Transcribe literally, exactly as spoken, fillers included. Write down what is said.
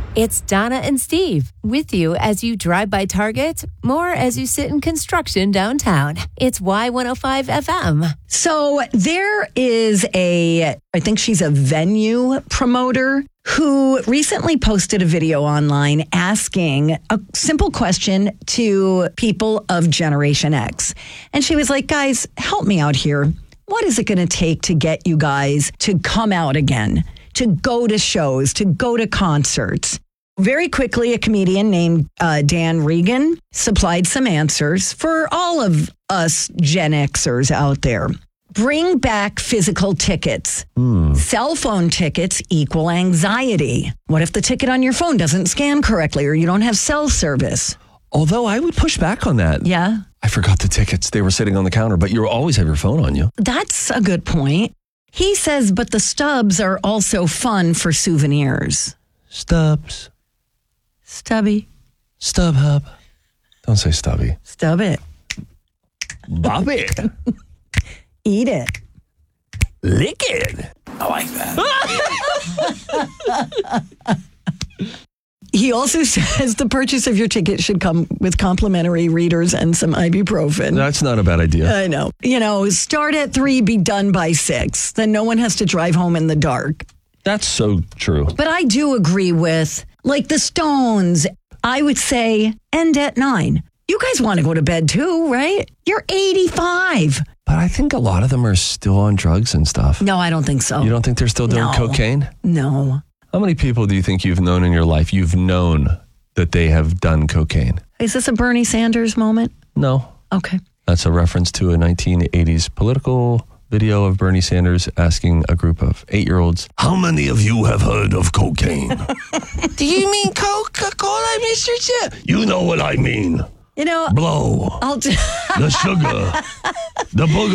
It's Donna and Steve with you as you drive by Target, more as you sit in construction downtown. It's Y one oh five F M. So there is a, I think she's a venue promoter who recently posted a video online asking a simple question to people of Generation X. And she was like, guys, help me out here. What is it going to take to get you guys to come out again, to go to shows, to go to concerts? Very quickly, a comedian named uh, Dan Regan supplied some answers for all of us Gen Xers out there. Bring back physical tickets. Mm. Cell phone tickets equal anxiety. What if the ticket on your phone doesn't scan correctly or you don't have cell service? Although I would push back on that. Yeah. I forgot the tickets. They were sitting on the counter, but you always have your phone on you. That's a good point. He says, but the stubs are also fun for souvenirs. Stubs. Stubby. StubHub. Don't say stubby. Stub it. Bob it. Eat it. Lick it. I like that. He also says the purchase of your ticket should come with complimentary readers and some ibuprofen. That's not a bad idea. I know. You know, start at three, be done by six. Then no one has to drive home in the dark. That's so true. But I do agree with, like, the Stones. I would say end at nine. You guys want to go to bed too, right? You're eighty-five. But I think a lot of them are still on drugs and stuff. No, I don't think so. You don't think they're still doing No. cocaine? No. How many people do you think you've known in your life you've known that they have done cocaine? Is this a Bernie Sanders moment? No. Okay. That's a reference to a nineteen eighties political video of Bernie Sanders asking a group of eight-year-olds, how many of you have heard of cocaine? Do you mean Coca-Cola, Mister Chip? You know what I mean. You know, Blow. I'll do- The sugar. The booger.